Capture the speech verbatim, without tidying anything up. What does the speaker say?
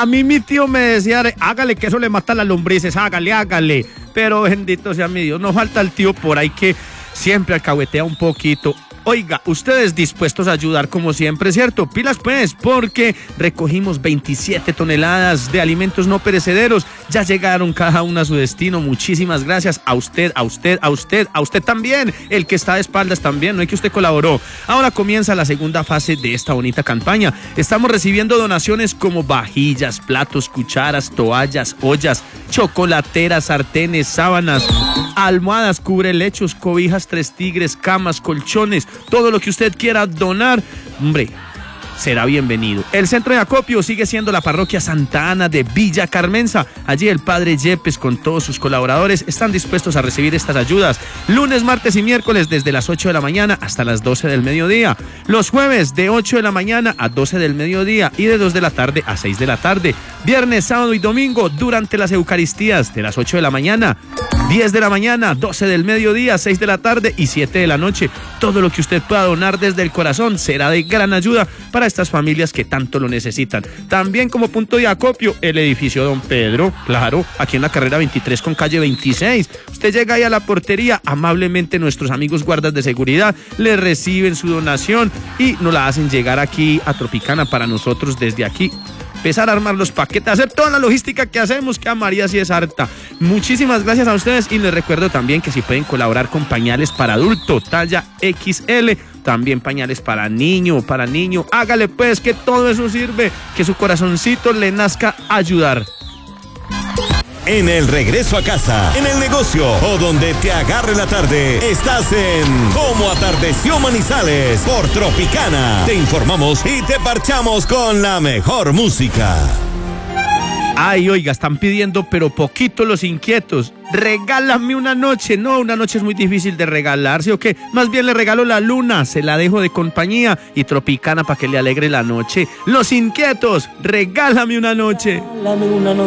A mí mi tío me decía, hágale que eso le mata las lombrices, hágale, hágale. Pero bendito sea mi Dios, no falta el tío por ahí que siempre alcahuetea un poquito. Oiga, ustedes dispuestos a ayudar como siempre, ¿cierto? Pilas pues, porque recogimos veintisiete toneladas de alimentos no perecederos. Ya llegaron cada una a su destino. Muchísimas gracias a usted, a usted, a usted, a usted también. El que está de espaldas también, no es que usted colaboró. Ahora comienza la segunda fase de esta bonita campaña. Estamos recibiendo donaciones como vajillas, platos, cucharas, toallas, ollas, chocolateras, sartenes, sábanas, almohadas, cubrelechos, cobijas, tres tigres, camas, colchones. Todo lo que usted quiera donar, hombre, será bienvenido. El centro de acopio sigue siendo la parroquia Santa Ana de Villa Carmenza. Allí el padre Yepes con todos sus colaboradores están dispuestos a recibir estas ayudas. Lunes, martes y miércoles desde las ocho de la mañana hasta las doce del mediodía. Los jueves de ocho de la mañana a doce del mediodía y de dos de la tarde a seis de la tarde. Viernes, sábado y domingo durante las Eucaristías de las ocho de la mañana, diez de la mañana, doce del mediodía, seis de la tarde y siete de la noche. Todo lo que usted pueda donar desde el corazón será de gran ayuda para estas familias que tanto lo necesitan. También como punto de acopio, el edificio Don Pedro, claro, aquí en la carrera veintitrés con calle veintiséis. Usted llega ahí a la portería, amablemente nuestros amigos guardas de seguridad le reciben su donación y nos la hacen llegar aquí a Tropicana para nosotros desde aquí empezar a armar los paquetes, hacer toda la logística que hacemos, que a María sí es harta. Muchísimas gracias a ustedes y les recuerdo también que si pueden colaborar con pañales para adulto, talla equis ele, también pañales para niño, para niño, hágale pues que todo eso sirve, que su corazoncito le nazca ayudar. En el regreso a casa, en el negocio o donde te agarre la tarde, estás en Cómo Atardeció Manizales por Tropicana. Te informamos y te parchamos con la mejor música. Ay, oiga, están pidiendo pero poquito los inquietos. Regálame una noche. No, una noche es muy difícil de regalarse, ¿o qué? Más bien le regalo la luna, se la dejo de compañía y Tropicana para que le alegre la noche. Los inquietos, regálame una noche. Regálame una noche.